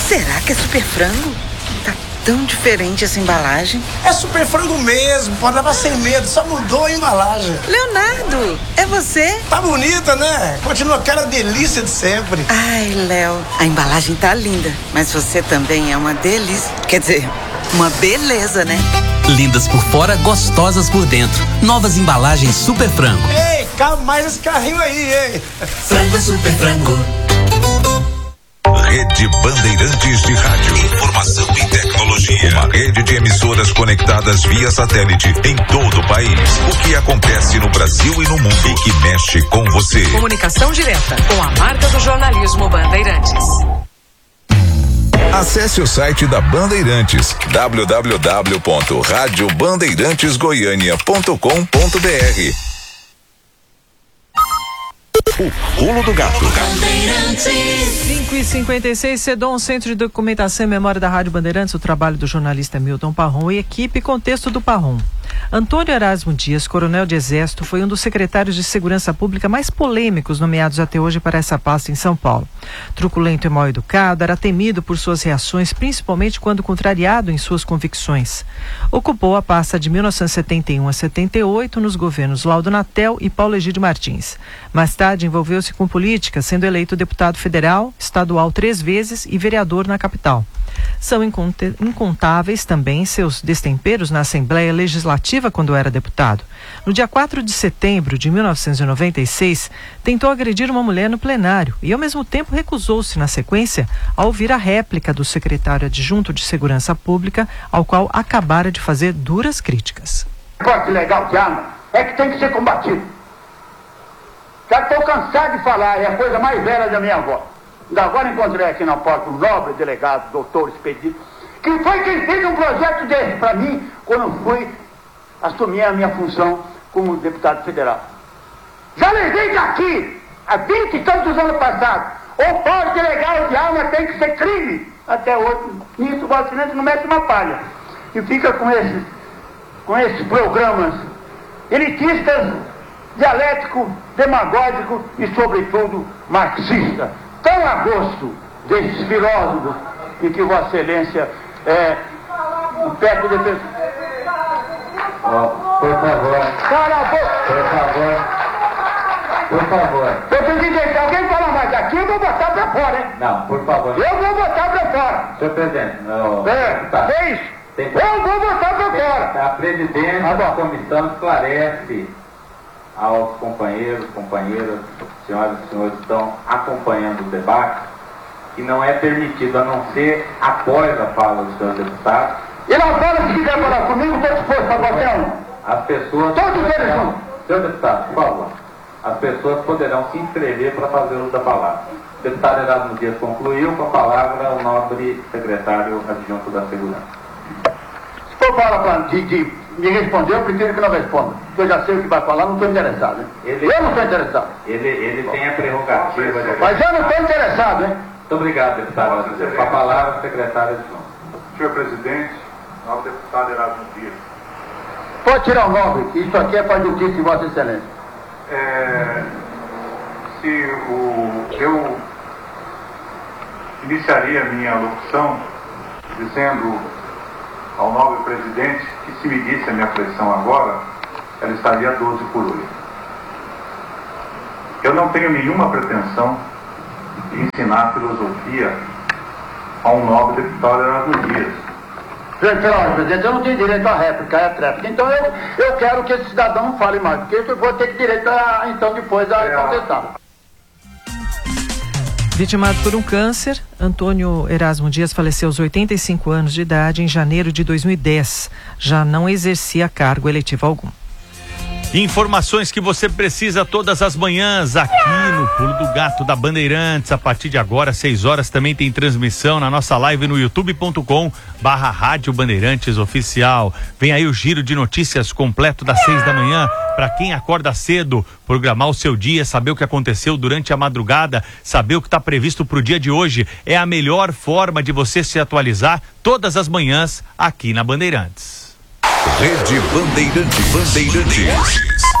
Será que é Super Frango? Tá tão diferente essa embalagem. É Super Frango mesmo, pode levar sem medo, só mudou a embalagem. Leonardo, é você? Tá bonita, né? Continua aquela delícia de sempre. Ai, Léo, a embalagem tá linda, mas você também é uma delícia. Quer dizer, uma beleza, né? Lindas por fora, gostosas por dentro. Novas embalagens Super Frango. Ei, calma mais esse carrinho aí, ei. Frango Super Frango. Rede Bandeirantes de Rádio. Informação e tecnologia. Uma rede de emissoras conectadas via satélite em todo o país. O que acontece no Brasil e no mundo e que mexe com você. Comunicação direta com a marca do jornalismo Bandeirantes. Acesse o site da Bandeirantes, www.radiobandeirantesgoiania.com.br. O Pulo do Gato. 5h56, Sedom, Centro de Documentação e Memória da Rádio Bandeirantes, o trabalho do jornalista Milton Parron e equipe Contexto do Parron. Antônio Erasmo Dias, coronel de Exército, foi um dos secretários de Segurança Pública mais polêmicos nomeados até hoje para essa pasta em São Paulo. Truculento e mal educado, era temido por suas reações, principalmente quando contrariado em suas convicções. Ocupou a pasta de 1971 a 78 nos governos Laudo Natel e Paulo Egídio Martins. Mais tarde, envolveu-se com política, sendo eleito deputado federal, estadual 3 vezes e vereador na capital. São incontáveis também seus destemperos na Assembleia Legislativa quando era deputado. No dia 4 de setembro de 1996, tentou agredir uma mulher no plenário e, ao mesmo tempo, recusou-se, na sequência, a ouvir a réplica do secretário adjunto de Segurança Pública, ao qual acabara de fazer duras críticas. O porte legal de arma é que tem que ser combatido. Já estou cansado de falar, é a coisa mais velha da minha avó. Ainda agora encontrei aqui na porta um nobre delegado, doutor Expedito, que foi quem fez um projeto desse para mim quando fui assumir a minha função como deputado federal. Já levei daqui, há 20 e tantos anos passados, o porte legal de arma tem que ser crime. Até hoje, nisso o Vossa Excelência não mete uma palha. E fica com esses programas elitistas, dialético, demagógico e, sobretudo, marxista. Tão a gosto desses filósofos em que Vossa Excelência é o perto de... Por favor. Cala a boca. Por favor. Seu presidente, se alguém falar mais daqui, eu vou botar pra fora, hein? Não, por favor. Eu vou botar pra fora. Senhor presidente, não. É isso. Eu vou botar pra fora. A presidência da comissão esclarece aos companheiros, companheiras, senhoras e senhores que estão acompanhando o debate, que não é permitido, a não ser após a fala do senhor deputado. E na fala, se quiser falar comigo, estou disposto a qualquer um. As pessoas... Todos eles vão. Senhor deputado, por favor. As pessoas poderão se inscrever para fazer uso da palavra. O deputado Erasmo Dias concluiu, com a palavra o nobre secretário adjunto da Segurança. Se for falar de me responder, eu prefiro que não responda. Porque eu já sei o que vai falar, não estou interessado, hein? Eu não estou interessado. Ele tem a prerrogativa de... Mas eu não estou interessado, hein? Muito obrigado, deputado. Com a palavra, o secretário adjunto. Senhor presidente, nobre deputado Erasmo Dias. Pode tirar o nome, que isso aqui é para a justiça de Vossa Excelência. Eu iniciaria a minha locução dizendo ao nobre presidente que, se medisse a minha pressão agora, ela estaria 12 por 8. Eu não tenho nenhuma pretensão de ensinar filosofia a um nobre deputado Erasmo Dias. Senhor presidente, eu não tenho direito à réplica, é a tréplica. Então eu quero que esse cidadão não fale mais, porque eu vou ter direito a, então, depois a contestar. Vitimado por um câncer, Antônio Erasmo Dias faleceu aos 85 anos de idade em janeiro de 2010. Já não exercia cargo eletivo algum. Informações que você precisa todas as manhãs aqui no Pulo do Gato da Bandeirantes. A partir de agora, 6 horas, também tem transmissão na nossa live no youtube.com/Rádio Bandeirantes Oficial. Vem aí o giro de notícias completo das 6 da manhã. Para quem acorda cedo, programar o seu dia, saber o que aconteceu durante a madrugada, saber o que está previsto para o dia de hoje. É a melhor forma de você se atualizar todas as manhãs aqui na Bandeirantes. Rede Bandeirantes.